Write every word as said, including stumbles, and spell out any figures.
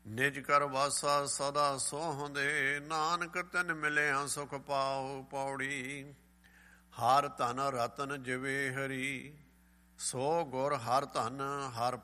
ਨਿਜ ਕਰ ਵਾਸਾ ਸਦਾ ਸੋਹੰਦੇ, ਨਾਨਕ ਤਿਨ ਮਿਲਿਆ ਸੁਖ ਪਾਉ। ਪੌੜੀ ਹਰ ਧਨ ਰਤਨ ਜਿਵੇ ਹਰੀ, ਸੋ ਗੁਰ ਹਰ ਧਨ ਹਰ